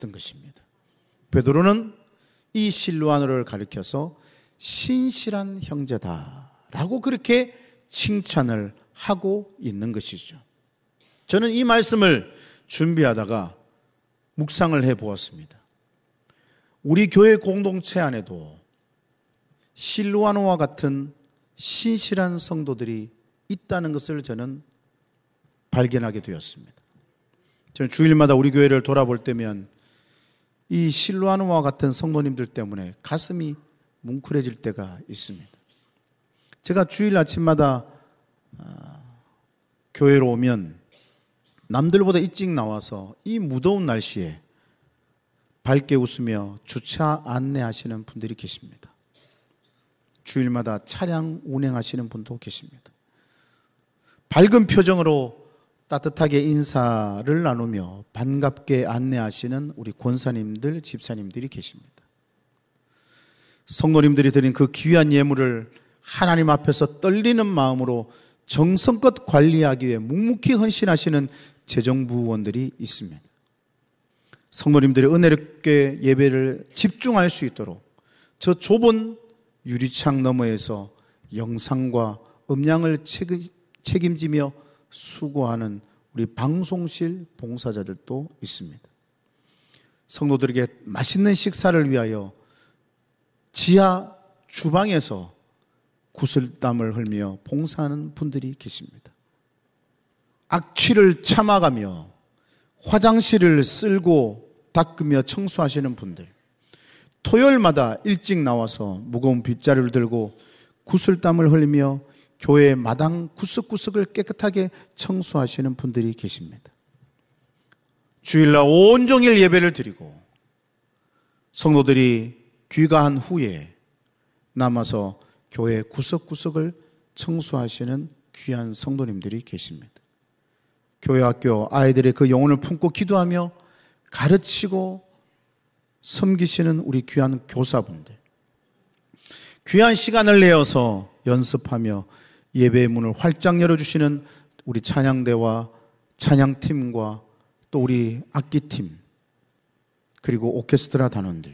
것입니다. 베드로는 이 실로아노를 가리켜서 신실한 형제다라고 그렇게 칭찬을 하고 있는 것이죠. 저는 이 말씀을 준비하다가 묵상을 해보았습니다. 우리 교회 공동체 안에도 실로아노와 같은 신실한 성도들이 있다는 것을 저는 발견하게 되었습니다. 저는 주일마다 우리 교회를 돌아볼 때면 이 실로아노와 같은 성도님들 때문에 가슴이 뭉클해질 때가 있습니다. 제가 주일 아침마다 교회로 오면 남들보다 일찍 나와서 이 무더운 날씨에 밝게 웃으며 주차 안내하시는 분들이 계십니다. 주일마다 차량 운행하시는 분도 계십니다. 밝은 표정으로 따뜻하게 인사를 나누며 반갑게 안내하시는 우리 권사님들, 집사님들이 계십니다. 성도님들이 드린 그 귀한 예물을 하나님 앞에서 떨리는 마음으로 정성껏 관리하기 위해 묵묵히 헌신하시는 재정부원들이 있습니다. 성도님들이 은혜롭게 예배를 집중할 수 있도록 저 좁은 유리창 너머에서 영상과 음량을 책임지며 수고하는 우리 방송실 봉사자들도 있습니다. 성도들에게 맛있는 식사를 위하여 지하 주방에서 구슬땀을 흘며 봉사하는 분들이 계십니다. 악취를 참아가며 화장실을 쓸고 닦으며 청소하시는 분들, 토요일마다 일찍 나와서 무거운 빗자루를 들고 구슬땀을 흘리며 교회 마당 구석구석을 깨끗하게 청소하시는 분들이 계십니다. 주일날 온종일 예배를 드리고 성도들이 귀가한 후에 남아서 교회 구석구석을 청소하시는 귀한 성도님들이 계십니다. 교회 학교 아이들의 그 영혼을 품고 기도하며 가르치고 섬기시는 우리 귀한 교사분들, 귀한 시간을 내어서 연습하며 예배의 문을 활짝 열어주시는 우리 찬양대와 찬양팀과 또 우리 악기팀, 그리고 오케스트라 단원들,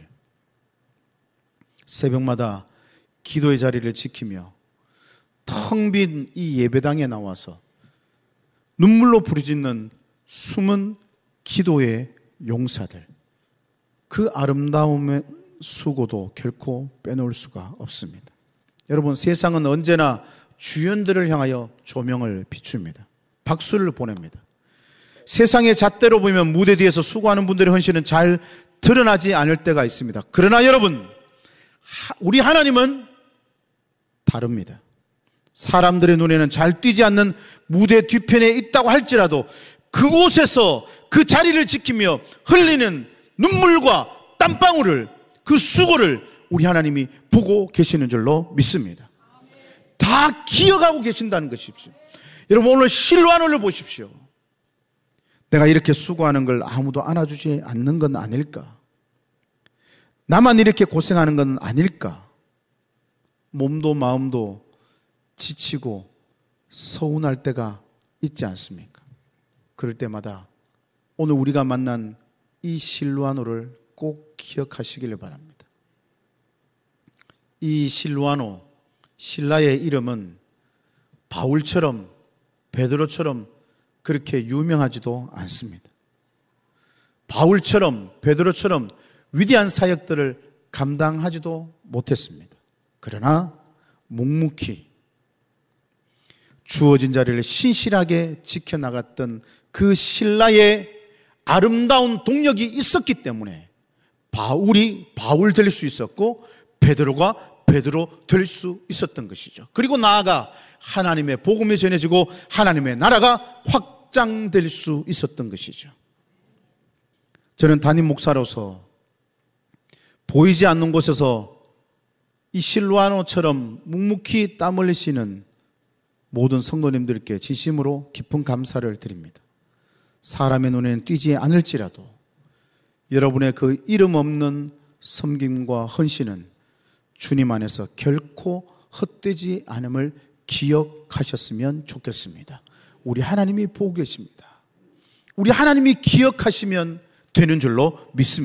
새벽마다 기도의 자리를 지키며 텅 빈 이 예배당에 나와서 눈물로 부르짖는 숨은 기도의 용사들, 그 아름다움의 수고도 결코 빼놓을 수가 없습니다. 여러분, 세상은 언제나 주연들을 향하여 조명을 비춥니다. 박수를 보냅니다. 세상의 잣대로 보면 무대 뒤에서 수고하는 분들의 헌신은 잘 드러나지 않을 때가 있습니다. 그러나 여러분, 우리 하나님은 다릅니다. 사람들의 눈에는 잘 띄지 않는 무대 뒤편에 있다고 할지라도 그곳에서 그 자리를 지키며 흘리는 눈물과 땀방울을, 그 수고를 우리 하나님이 보고 계시는 줄로 믿습니다. 다 기억하고 계신다는 것이죠. 여러분, 오늘 실로아노를 보십시오. 내가 이렇게 수고하는 걸 아무도 안아주지 않는 건 아닐까? 나만 이렇게 고생하는 건 아닐까? 몸도 마음도 지치고 서운할 때가 있지 않습니까? 그럴 때마다 오늘 우리가 만난 이 실로아노를 꼭 기억하시길 바랍니다. 이 실로아노, 신라의 이름은 바울처럼 베드로처럼 그렇게 유명하지도 않습니다. 바울처럼 베드로처럼 위대한 사역들을 감당하지도 못했습니다. 그러나 묵묵히 주어진 자리를 신실하게 지켜나갔던 그 신라의 아름다운 동력이 있었기 때문에 바울이 바울 될 수 있었고 베드로가 베드로 될 수 있었던 것이죠. 그리고 나아가 하나님의 복음이 전해지고 하나님의 나라가 확장될 수 있었던 것이죠. 저는 담임 목사로서 보이지 않는 곳에서 이 실로아노처럼 묵묵히 땀 흘리시는 모든 성도님들께 진심으로 깊은 감사를 드립니다. 사람의 눈에는 띄지 않을지라도 여러분의 그 이름 없는 섬김과 헌신은 주님 안에서 결코 헛되지 않음을 기억하셨으면 좋겠습니다. 우리 하나님이 보고 계십니다. 우리 하나님이 기억하시면 되는 줄로 믿습니다.